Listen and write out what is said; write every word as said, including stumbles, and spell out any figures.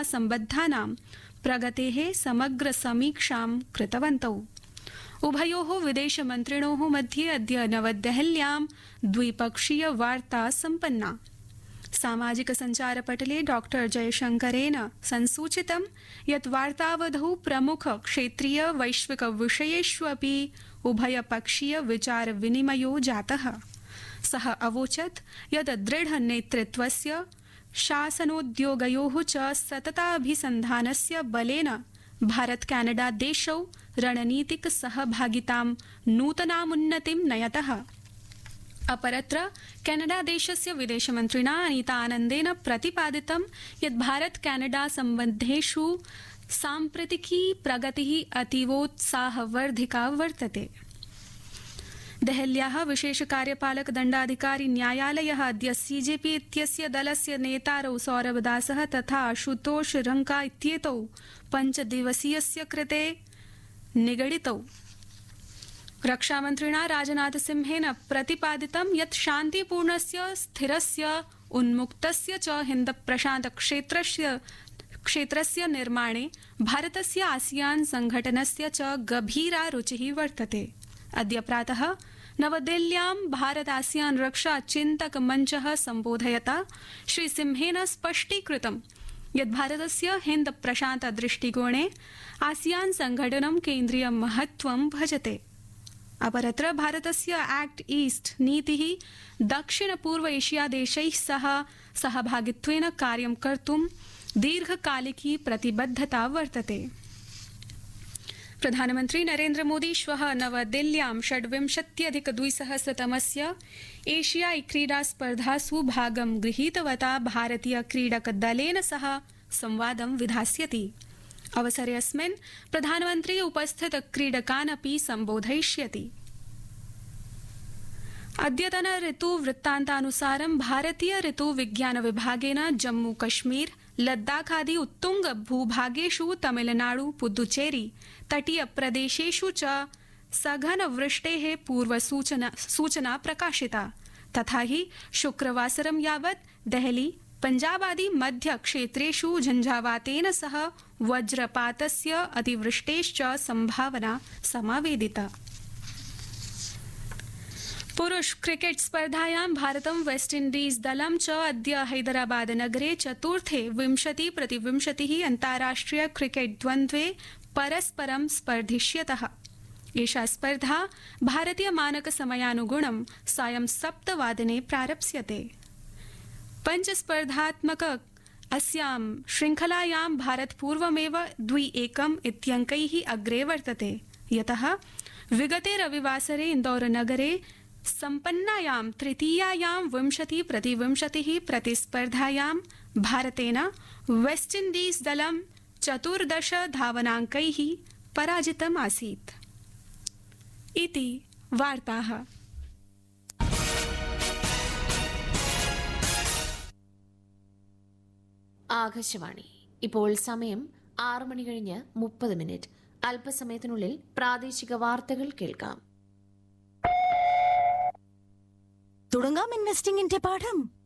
सम्बद्धानां प्रगतेः समग्र समीक्षां कृतवन्तौ। उभयोः विदेशमन्त्रिणोः मध्ये अद्य नवदेहल्यां द्विपक्षीय वार्ता सम्पन्ना। सामाजिक सञ्चारपटले डॉक्टर जयशंकरेण संसूचितं यत् वार्तावधौ प्रमुख क्षेत्रीय वैश्विक विषयेष्वपि उभयपक्षीय विचार विनिमयो जातः। सः अवोचत् यत् दृढ नेतृत्वस्य शासनोद्योगयोः च सतताभिसन्धानस्य बलेन भारत कैनेडा देशौ रणनीतिक सहभागितां नूतनामुन्नतिं नयतः। अपरत्र कैनेडा देशस्य विदेशमन्त्रिणा अनीता आनन्देन प्रतिपादितं यत् भारत कैनेडा सम्बन्धेषु साम्प्रतिकी प्रगतिः अतीवोत्साहवर्धिका वर्तते। देहल्याः विशेष कार्यपालक दण्डाधिकारी न्यायालयः अद्य सीजेपी इत्यस्य दलस्य नेतारौ सौरभ दासः तथा आशुतोष रंका इत्येतौ पञ्चदिवसीयस्य कृते निगडितौ। रक्षामन्त्रिणा राजनाथ सिंहेन प्रतिपादितं यत् शान्तिपूर्णस्य स्थिरस्य उन्मुक्तस्य च हिन्द प्रशान्त क्षेत्रस्य क्षेत्रस्य निर्माणे भारतस्य आसियान संघटनस्य च गभीरा रुचिः वर्तते। अद्य प्रातः नवदिल्ल्यां भारत आसियान रक्षा चिन्तक मञ्चः सम्बोधयता श्री सिंहेन स्पष्टीकृतं यत् भारतस्य हिन्द प्रशान्त दृष्टिकोणे आसियान संघटनं केन्द्रीय महत्त्वं भजते। अपरत्र भारतस्य एक्ट ईस्ट नीतिः दक्षिण पूर्व एशिया देशैः सह सहभागित्वेन कार्यं कर्तुं दीर्घकालिकी प्रतिबद्धता वर्तते। प्रधानमन्त्री नरेन्द्र मोदी श्वः नवदिल्ल्यां षड्विंशत्यधिक द्विसहस्रतमस्य एशियाई क्रीडा स्पर्धासु भागं गृहीतवता भारतीय क्रीडक दलेन सह संवादं विधास्यति। अवसरेऽस्मिन् प्रधानमन्त्री उपस्थित क्रीडकान् अपि सम्बोधयिष्यति। अद्यतन ऋतु वृत्तान्तानुसारं भारतीय ऋतु विज्ञान विभागेन जम्मू कश्मीर लद्दाखादि उत्तुंग भूभागेषु तमिलनाडु पुदुचेरी तटीय प्रदेशेषु च सघन वृष्टेः पूर्वसूचना सूचना प्रकाशिता। तथा हि शुक्रवासरं यावत् देहली पंजाबादि मध्य क्षेत्रेषु झंझावातेन सह वज्रपातस्य अतिवृष्टेश्च संभावना समावेदिता। पुरुष क्रिकेट स्पर्धायां भारतं वेस्टइण्डीज दलं च अद्य हैदराबाद नगरे चतुर्थे विंशति प्रतिविंशतिः अन्ताराष्ट्रिय क्रिकेट द्वन्द्वे परस्परं स्पर्धिष्यतः। एषा स्पर्धा भारतीय मानक समयानुगुणं सायं सप्तवादने प्रारप्स्यते। पञ्चस्पर्धात्मक अस्यां श्रृंखलायां भारत पूर्वमेव द्वि एकम् इत्यङ्कैः अग्रे वर्तते। यतः विगते रविवासरे इन्दौर नगरे सम्पन्नायां तृतीयायां विंशति प्रतिविंशतिः प्रतिस्पर्धायां भारतेन वेस्टइण्डीज दलं चतुर्दश धावनाङ्कैः पराजितम् आसीत्। इति वार्ताः। ആകാശവാണി. ഇപ്പോൾ സമയം ആറ് മണി കഴിഞ്ഞ് മുപ്പത് മിനിറ്റ്. അല്പസമയത്തിനുള്ളിൽ പ്രാദേശിക വാർത്തകൾ കേൾക്കാം. തുടങ്ങാം ഇൻവെസ്റ്റിംഗിന്റെ പാഠം.